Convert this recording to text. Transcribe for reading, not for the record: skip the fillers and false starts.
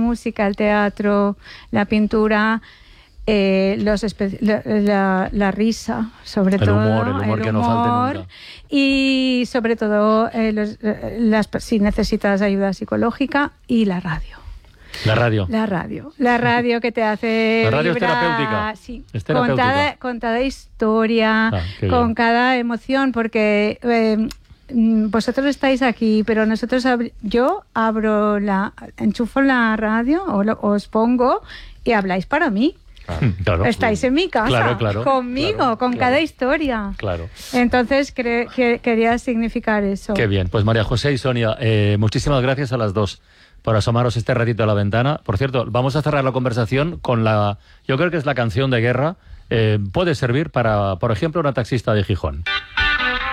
música, el teatro, la pintura, la risa, sobre todo. El humor que no falte nunca. Y sobre todo, si necesitas ayuda psicológica, y la radio. La radio. La radio que te hace la radio vibrar, es terapéutica. Sí, es terapéutica. Con cada historia, con cada emoción, porque vosotros estáis aquí, pero nosotros yo enchufo la radio os pongo y habláis para mí. Claro. Estáis en mi casa, conmigo, con cada historia. Claro. Entonces quería significar eso. Qué bien. Pues María José y Sonia, muchísimas gracias a las dos por asomaros este ratito a la ventana. Por cierto, vamos a cerrar la conversación con yo creo que es la canción de guerra. Puede servir para, por ejemplo, una taxista de Gijón.